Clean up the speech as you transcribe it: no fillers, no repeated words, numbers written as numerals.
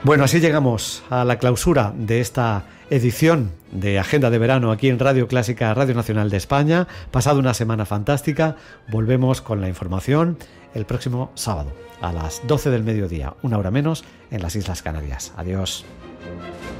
Bueno, así llegamos a la clausura de esta edición de Agenda de Verano aquí en Radio Clásica, Radio Nacional de España. Pasado una semana fantástica, volvemos con la información el próximo sábado a las 12 del mediodía, una hora menos, en las Islas Canarias. Adiós.